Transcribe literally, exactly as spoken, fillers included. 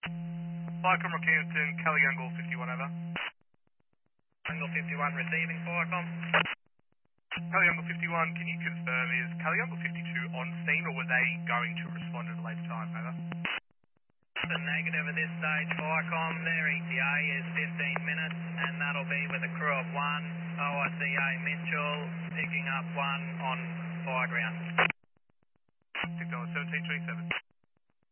Firecom Rockhampton, Kelly Angle fifty-one over. Angle fifty-one receiving Firecom. Kelly Angle fifty-one, can you confirm, is Kelly Angle fifty-two on scene or were they going to respond at a later time, over? The negative at this stage, Firecom, their E T A is fifteen minutes and that'll be with a crew of one, O I C A Mitchell, picking up one on fire ground. Signal seventeen twenty-seven.